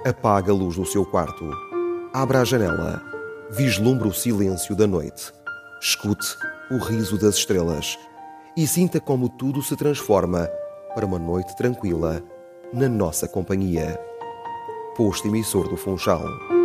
Apague a luz do seu quarto. Abra a janela. Vislumbre o silêncio da noite. Escute o riso das estrelas. E sinta como tudo se transforma para uma noite tranquila na nossa companhia. Posto emissor do Funchal.